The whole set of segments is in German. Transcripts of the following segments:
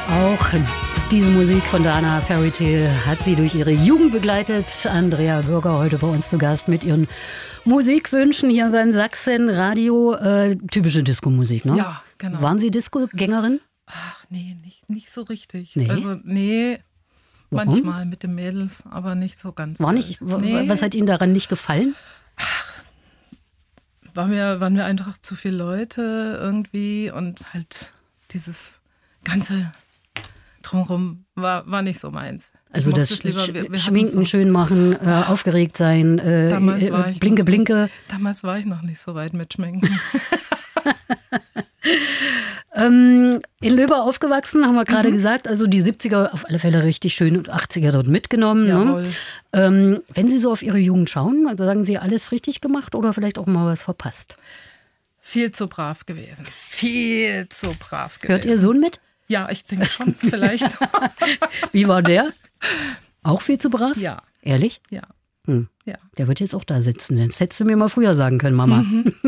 Auch diese Musik von Dana Fairy Tale hat sie durch ihre Jugend begleitet. Andrea Bürger heute bei uns zu Gast mit ihren Musikwünschen hier beim Sachsen-Radio. Typische Disco-Musik, ne? Ja, genau. Waren Sie Disco-Gängerin? Ach nee, nicht so richtig. Nee? Also nee, Warum? manchmal mit den Mädels, aber nicht so ganz. War nicht, Nee. Was hat Ihnen daran nicht gefallen? Waren wir einfach zu viele Leute irgendwie und halt dieses ganze Drumherum war nicht so meins. Also Ich das mochte es lieber, wir Schminken, hatten so- schön machen, aufgeregt sein, Damals war ich blinke, noch- blinke. Damals war ich noch nicht so weit mit Schminken. In Löber aufgewachsen, haben wir gerade gesagt. Also die 70er auf alle Fälle richtig schön und 80er dort mitgenommen. Jawohl. Ne? Wenn Sie so auf Ihre Jugend schauen, also sagen Sie, alles richtig gemacht oder vielleicht auch mal was verpasst? Viel zu brav gewesen. Viel zu brav gewesen. Hört Ihr Sohn mit? Ja, ich denke schon, vielleicht. Wie war der? Auch viel zu brav? Ja, Ehrlich? ja. Ja. Der wird jetzt auch da sitzen. Das hättest du mir mal früher sagen können, Mama.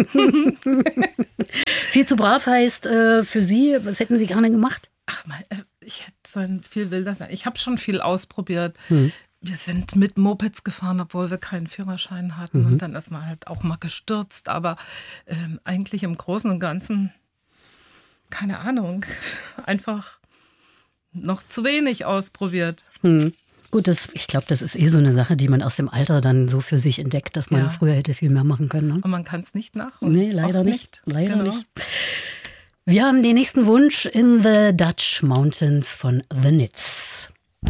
Viel zu brav heißt für Sie, was hätten Sie gerne gemacht? Ach mal, ich hätte sollen viel wilder sein. Ich habe schon viel ausprobiert. Wir sind mit Mopeds gefahren, obwohl wir keinen Führerschein hatten. Und dann ist man halt auch mal gestürzt. Aber eigentlich im Großen und Ganzen, keine Ahnung, einfach noch zu wenig ausprobiert. Gut, ich glaube, das ist so eine Sache, die man erst im Alter dann so für sich entdeckt, dass man Ja. früher hätte viel mehr machen können. Ne? Und man kann es nicht nachholen. Nee, leider Oft nicht. Leider Genau. nicht. Wir haben den nächsten Wunsch: In the Dutch Mountains von The Nits.